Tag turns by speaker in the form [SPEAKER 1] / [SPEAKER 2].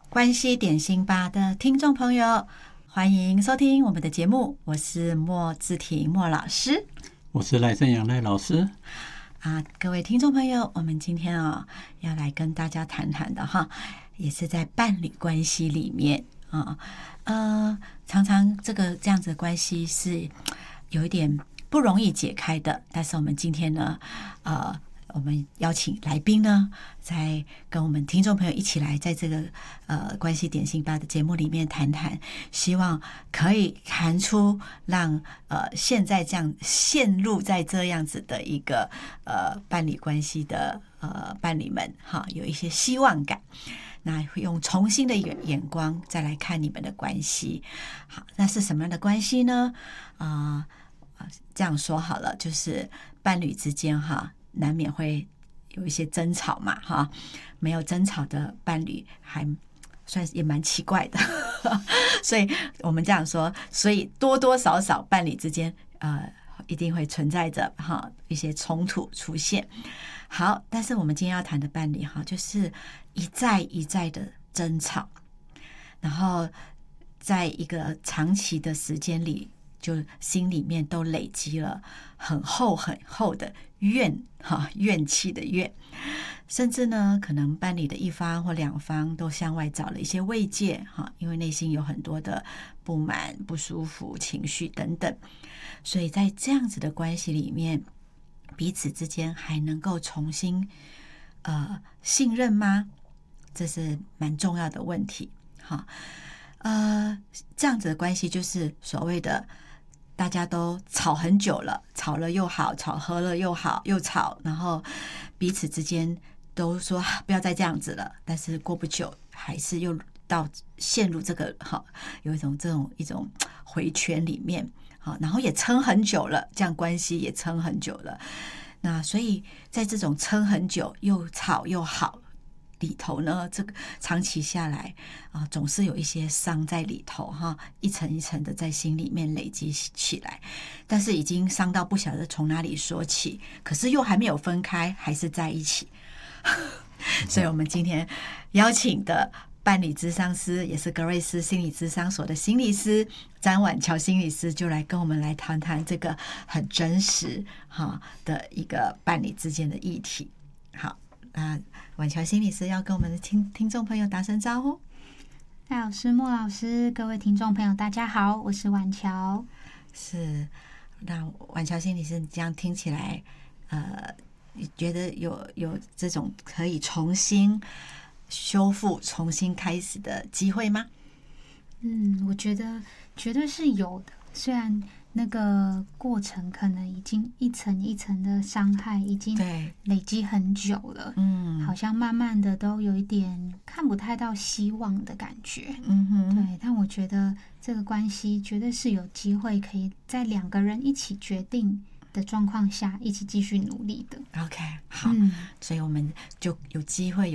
[SPEAKER 1] 关系点心吧的听众朋友，欢迎收听我们的节目，我是莫志婷莫老师，
[SPEAKER 2] 我是赖正阳赖老师。
[SPEAKER 1] 各位听众朋友，我们今天要来跟大家谈谈的也是在伴侣关系里面常常这样子的关系是有一点不容易解开的，但是我们今天呢，我们邀请来宾呢，在跟我们听众朋友一起来在这个关系点心吧的节目里面谈谈，希望可以谈出让现在这样陷入在这样子的一个伴侣关系的伴侣们有一些希望感。那会用重新的眼光再来看你们的关系。好，那是什么样的关系呢？这样说好了，就是伴侣之间难免会有一些争吵嘛没有争吵的伴侣还算是也蛮奇怪的所以我们这样说，所以多多少少伴侣之间一定会存在着一些冲突出现。好，但是我们今天要谈的伴侣就是一再一再的争吵，然后在一个长期的时间里，就心里面都累积了很厚很厚的怨气的怨，甚至呢可能伴侣的一方或两方都向外找了一些慰藉因为内心有很多的不满不舒服情绪等等，所以在这样子的关系里面，彼此之间还能够重新信任吗？这是蛮重要的问题这样子的关系就是所谓的大家都吵很久了，吵了又好，吵和了又好，又吵，然后彼此之间都说不要再这样子了，但是过不久还是又到陷入这个有一种回圈里面然后也撑很久了，这样关系也撑很久了。那所以在这种撑很久又吵又好里头呢，这个长期下来总是有一些伤在里头一层一层的在心里面累积起来，但是已经伤到不晓得从哪里说起，可是又还没有分开，还是在一起所以我们今天邀请的伴侣咨商师，也是格瑞斯心理咨商所的心理师詹婉乔心理师，就来跟我们来谈谈这个很真实的一个伴侣之间的议题。好，婉乔心理师要跟我们的听众朋友打声招呼。
[SPEAKER 3] 赖老师、莫老师，各位听众朋友大家好，我是婉乔。
[SPEAKER 1] 是，那婉乔心理师，你这样听起来你觉得有这种可以重新修复重新开始的机会吗？
[SPEAKER 3] 我觉得绝对是有的，虽然那个过程可能已经一层一层的伤害已经累积很久了，好像慢慢的都有一点看不太到希望的感觉，对，但我觉得这个关系绝对是有机会可以在两个人一起决定的状况下一起继续努力的。
[SPEAKER 1] OK， 好，所以我们就有机会